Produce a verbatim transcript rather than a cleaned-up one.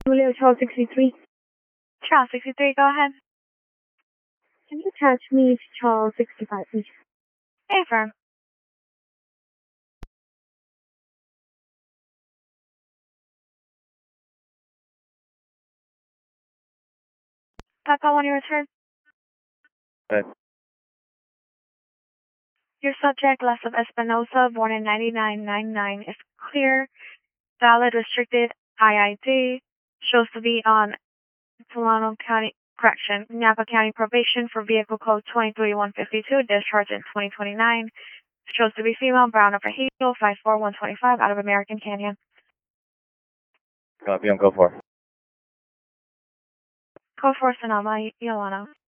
Julio, Charles sixty-three. Charles sixty-three, go ahead. Can you attach me to Charles sixty-five, please? Affirm. Papa, when you return. Okay. Your subject, Les of Espinosa, born in ninety-nine ninety-nine, is clear, valid, restricted, I I D, shows to be on Solano County, correction, Napa County probation for vehicle code twenty-three one fifty-two, discharge in twenty twenty-nine, shows to be female, brown upper heel, five four, one twenty-five, out of American Canyon. Copy on go for. Code for Sonoma, Yolano.